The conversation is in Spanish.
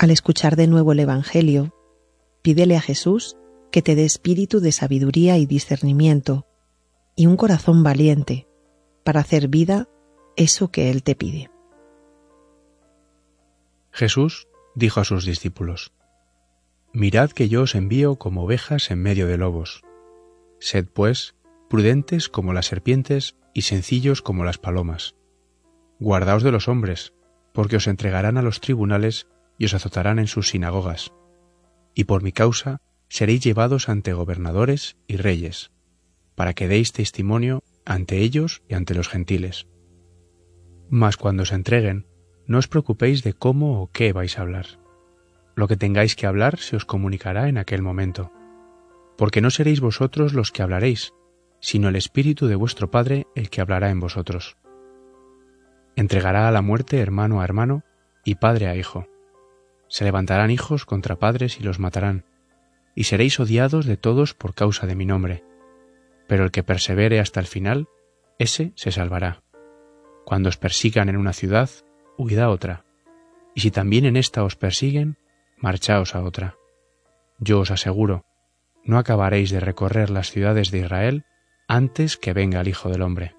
Al escuchar de nuevo el Evangelio, pídele a Jesús que te dé espíritu de sabiduría y discernimiento y un corazón valiente para hacer vida eso que Él te pide. Jesús dijo a sus discípulos: Mirad que yo os envío como ovejas en medio de lobos. Sed, pues, prudentes como las serpientes y sencillos como las palomas. Guardaos de los hombres, porque os entregarán a los tribunales y os azotarán en sus sinagogas. Y por mi causa seréis llevados ante gobernadores y reyes, para que deis testimonio ante ellos y ante los gentiles. Mas cuando os entreguen, no os preocupéis de cómo o qué vais a hablar. Lo que tengáis que hablar se os comunicará en aquel momento, porque no seréis vosotros los que hablaréis, sino el Espíritu de vuestro Padre el que hablará en vosotros. Entregará a la muerte hermano a hermano y padre a hijo. Se levantarán hijos contra padres y los matarán, y seréis odiados de todos por causa de mi nombre. Pero el que persevere hasta el final, ese se salvará. Cuando os persigan en una ciudad, huid a otra, y si también en esta os persiguen, marchaos a otra. Yo os aseguro, no acabaréis de recorrer las ciudades de Israel antes que venga el Hijo del Hombre.